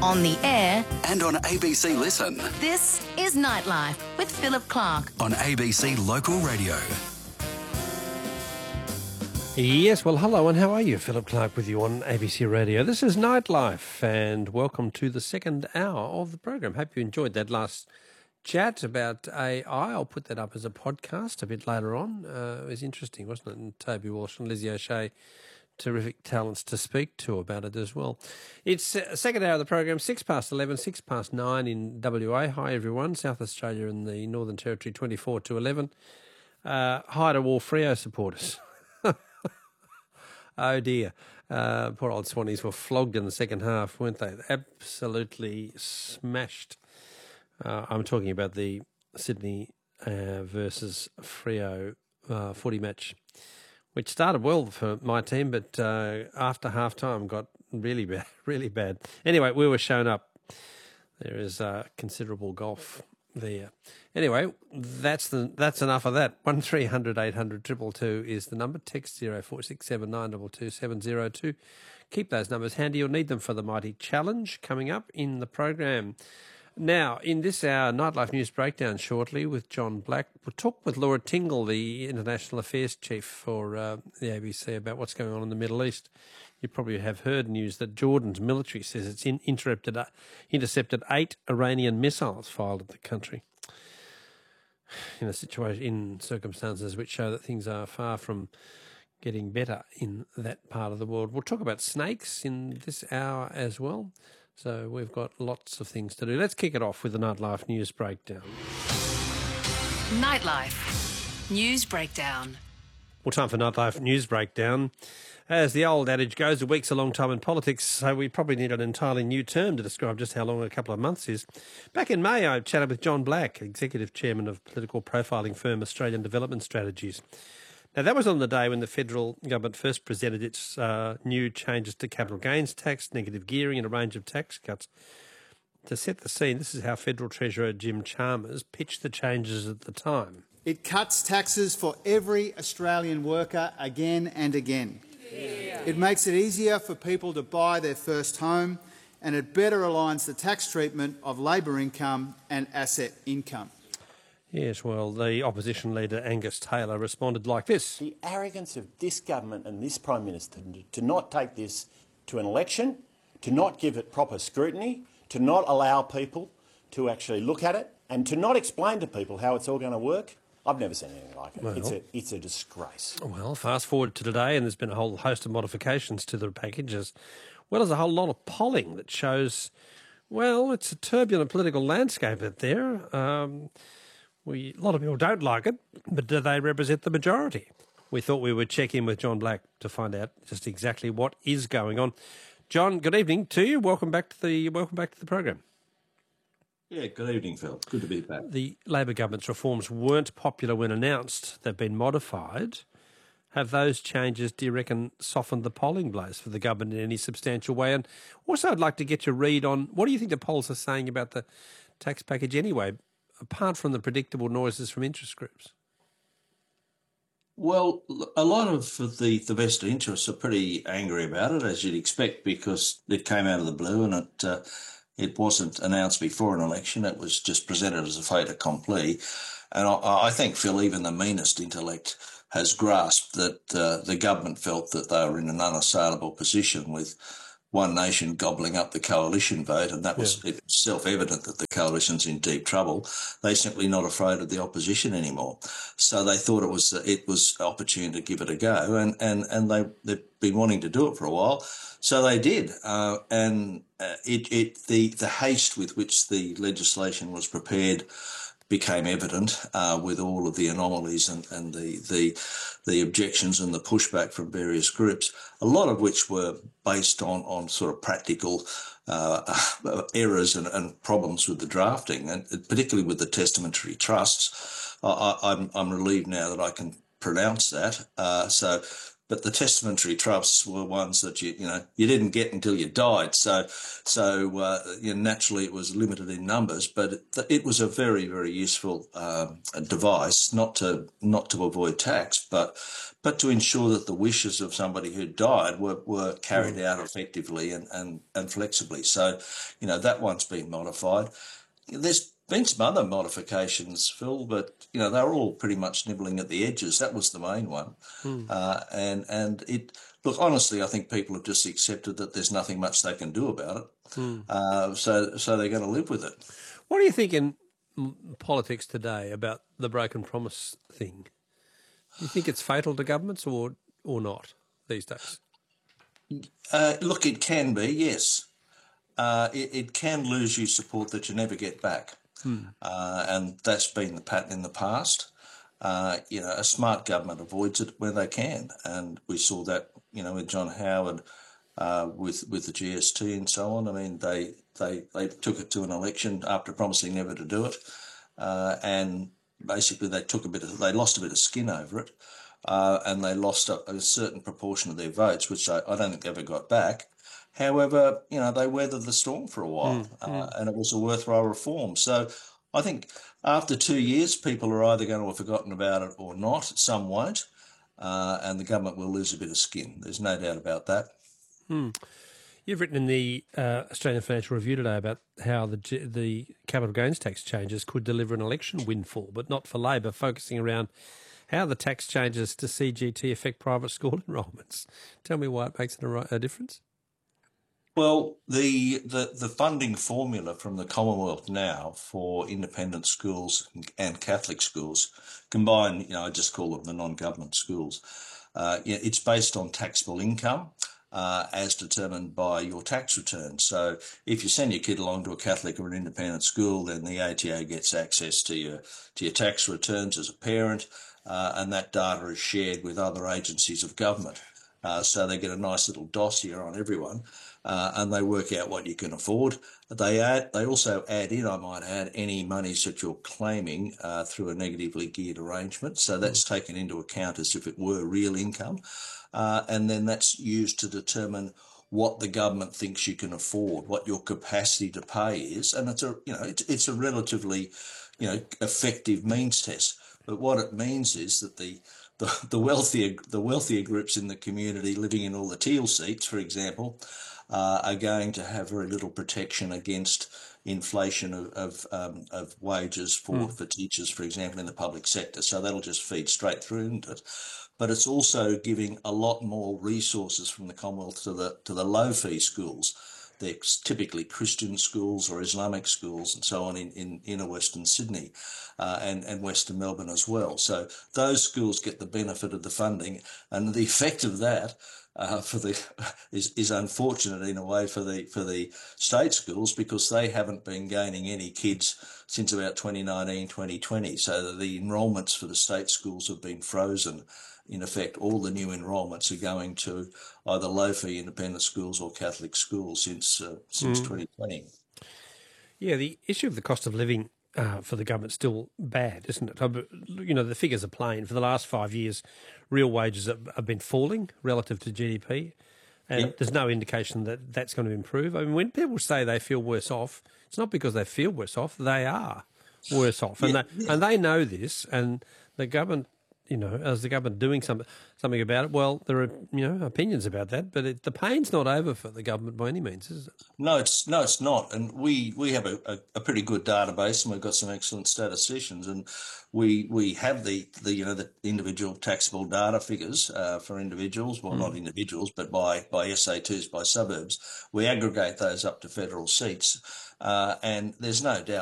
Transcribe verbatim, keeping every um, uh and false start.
on the air, and on A B C Listen. This is Nightlife with Philip Clark on A B C Local Radio. Yes, well, hello and how are you? Philip Clark with you on A B C Radio. This is Nightlife and welcome to the second hour of the program. Hope you enjoyed that last chat about A I. I'll put that up as a podcast a bit later on. Uh, it was interesting, wasn't it? And Toby Walsh and Lizzie O'Shea, terrific talents to speak to about it as well. It's uh, second hour of the program, six past eleven, six past nine in W A. Hi everyone, South Australia and the Northern Territory, twenty-four to eleven. Uh, hi to all Freo supporters. Oh dear, uh, poor old Swannies were flogged in the second half, weren't they? Absolutely smashed. Uh, I'm talking about the Sydney uh, versus Freo uh, footy match, which started well for my team, but uh, after half-time got really bad, really bad. Anyway, we were shown up. There is uh, considerable golf there. Anyway, that's the that's enough of that. One three hundred eight hundred two two two is the number. Text zero four six seven nine two two seven zero two. Keep those numbers handy. You'll need them for the Mighty Challenge coming up in the program. Now, in this hour, Nightlife News Breakdown shortly with John Black. We'll talk with Laura Tingle, the International Affairs Chief for uh, the A B C, about what's going on in the Middle East. You probably have heard news that Jordan's military says it's in, intercepted, uh, intercepted eight Iranian missiles fired at the country in a situation, in circumstances which show that things are far from getting better in that part of the world. We'll talk about snakes in this hour as well. So we've got lots of things to do. Let's kick it off with the Nightlife News Breakdown. Nightlife News Breakdown. Well, time for Nightlife News Breakdown. As the old adage goes, a week's a long time in politics, so we probably need an entirely new term to describe just how long a couple of months is. Back in May, I chatted with John Black, Executive Chairman of political profiling firm Australian Development Strategies. Now, that was on the day when the federal government first presented its uh, new changes to capital gains tax, negative gearing and a range of tax cuts. To set the scene, this is how Federal Treasurer Jim Chalmers pitched the changes at the time. It cuts taxes for every Australian worker again and again. Yeah. It makes it easier for people to buy their first home, and it better aligns the tax treatment of labour income and asset income. Yes, well, the opposition leader Angus Taylor responded like this. The arrogance of this government and this Prime Minister to not take this to an election, to not give it proper scrutiny, to not allow people to actually look at it, and to not explain to people how it's all going to work. I've never seen anything like it. Well, it's, a, it's a disgrace. Well, fast forward to today, and there's been a whole host of modifications to the package, as well as a whole lot of polling that shows, well, it's a turbulent political landscape out there. Um, we, a lot of people don't like it, but do they represent the majority? We thought we would check in with John Black to find out just exactly what is going on. John, good evening to you. Welcome back to the welcome back to the program. Yeah, good evening, Phil. Good to be back. The Labor government's reforms weren't popular when announced. They've been modified. Have those changes, do you reckon, softened the polling blows for the government in any substantial way? And also I'd like to get your read on what do you think the polls are saying about the tax package anyway, apart from the predictable noises from interest groups? Well, a lot of the, the vested interests are pretty angry about it, as you'd expect, because it came out of the blue and it... Uh, It wasn't announced before an election. It was just presented as a fait accompli. And I, I think, Phil, even the meanest intellect has grasped that uh, the government felt that they were in an unassailable position with One Nation gobbling up the coalition vote, and that was yeah. self-evident that the coalition's in deep trouble. They're simply not afraid of the opposition anymore. So they thought it was it was opportune to give it a go, and, and, and they, they've been wanting to do it for a while. So they did, uh, and uh, it, it the, the haste with which the legislation was prepared became evident uh, with all of the anomalies and, and the, the the objections and the pushback from various groups, a lot of which were based on, on sort of practical uh, errors and, and problems with the drafting, and particularly with the testamentary trusts. I, I'm, I'm relieved now that I can pronounce that. Uh, so but the testamentary trusts were ones that you you know you didn't get until you died. So so uh, you know, naturally it was limited in numbers, but it, it was a very very useful um, device, not to not to avoid tax, but but to ensure that the wishes of somebody who died were, were carried out effectively and, and, and flexibly. So, you know, that one's been modified. There's been some other modifications, Phil, but, you know, they're all pretty much nibbling at the edges. That was the main one. Mm. Uh, and, and it, look, honestly, I think people have just accepted that there's nothing much they can do about it. Mm. Uh, so, so they're going to live with it. What do you think in politics today about the broken promise thing? Do you think it's fatal to governments or or not these days? Uh, look, it can be, yes. Uh, it, it can lose you support that you never get back. Hmm. Uh, and that's been the pattern in the past. Uh, you know, a smart government avoids it where they can. And we saw that, you know, with John Howard, uh, with with the G S T and so on. I mean, they, they, they took it to an election after promising never to do it. Uh, and basically, they took a bit of, they lost a bit of skin over it, uh, and they lost a, a certain proportion of their votes, which I, I don't think they ever got back. However, you know, they weathered the storm for a while, mm, uh, mm. and it was a worthwhile reform. So I think after two years, people are either going to have forgotten about it or not. Some won't, uh, and the government will lose a bit of skin. There's no doubt about that. Mm. You've written in the uh, Australian Financial Review today about how the the capital gains tax changes could deliver an election windfall, but not for Labor, focusing around how the tax changes to C G T affect private school enrolments. Tell me why it makes a, a difference. Well, the, the the funding formula from the Commonwealth now for independent schools and Catholic schools, combined, you know, I just call them the non-government schools, uh, it's based on taxable income. Uh, as determined by your tax return. So if you send your kid along to a Catholic or an independent school, then the A T O gets access to your to your tax returns as a parent, uh, and that data is shared with other agencies of government. Uh, so they get a nice little dossier on everyone, uh, and they work out what you can afford. They add, they also add in, I might add, any monies that you're claiming uh, through a negatively geared arrangement. So that's taken into account as if it were real income. Uh, and then that's used to determine what the government thinks you can afford, what your capacity to pay is, and it's a you know it's, it's a relatively you know effective means test. But what it means is that the the, the wealthier the wealthier groups in the community living in all the teal seats, for example, uh, are going to have very little protection against inflation of of, um, of wages for, mm. for teachers, for example, in the public sector. So that'll just feed straight through into it. But it's also giving a lot more resources from the Commonwealth to the to the low fee schools. They're typically Christian schools or Islamic schools and so on in, in inner Western Sydney uh, and, and Western Melbourne as well. So those schools get the benefit of the funding, and the effect of that uh, for the is, is unfortunate in a way for the for the state schools, because they haven't been gaining any kids since about twenty nineteen, twenty twenty. So the enrolments for the state schools have been frozen. In effect, all the new enrolments are going to either low-fee independent schools or Catholic schools since uh, since mm. twenty twenty. Yeah, the issue of the cost of living uh, for the government's still bad, isn't it? You know, the figures are plain. For the last five years, real wages have, have been falling relative to G D P, and yep. there's no indication that that's going to improve. I mean, when people say they feel worse off, it's not because they feel worse off. They are worse off, and, yeah, they, yeah. and they know this, and the government... You know, as the government doing something something about it, well, there are you know opinions about that, but it, the pain's not over for the government by any means, is it? No, it's no, it's not. And we, we have a, a, a pretty good database, and we've got some excellent statisticians, and we we have the, the you know the individual taxable data figures uh, for individuals, well, mm. not individuals, but by by S A twos, by suburbs. We aggregate those up to federal seats, uh, and there's no doubt